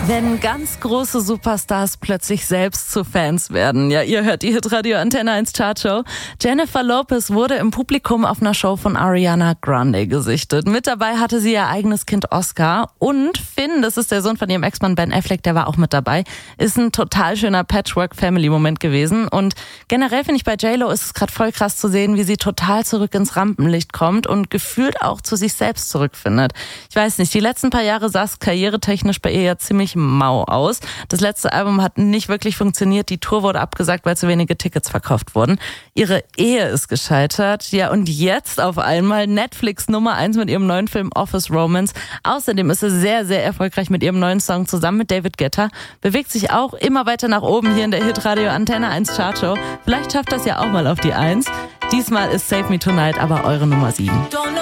Wenn ganz große Superstars plötzlich selbst zu Fans werden. Ja, ihr hört die Hitradio Antenne 1 Chartshow. Jennifer Lopez wurde im Publikum auf einer Show von Ariana Grande gesichtet. Mit dabei hatte sie ihr eigenes Kind Oscar. Und Finn, das ist der Sohn von ihrem Ex-Mann Ben Affleck, der war auch mit dabei. Ist ein total schöner Patchwork-Family-Moment gewesen. Und generell finde ich, bei J-Lo ist es gerade voll krass zu sehen, wie sie total zurück ins Rampenlicht kommt und gefühlt auch zu sich selbst zurückfindet. Ich weiß nicht, die letzten paar Jahre sah es karrieretechnisch bei ihr ja ziemlich mau aus. Das letzte Album hat nicht wirklich funktioniert. Die Tour wurde abgesagt, weil zu wenige Tickets verkauft wurden. Ihre Ehe ist gescheitert. Ja, und jetzt auf einmal Netflix Nummer 1 mit ihrem neuen Film Office Romance. Außerdem ist sie sehr, sehr erfolgreich mit ihrem neuen Song zusammen mit David Guetta. Bewegt sich auch immer weiter nach oben hier in der Hitradio Antenne 1 Chartshow. Vielleicht schafft das ja auch mal auf die 1. Diesmal ist Save Me Tonight aber eure Nummer 7.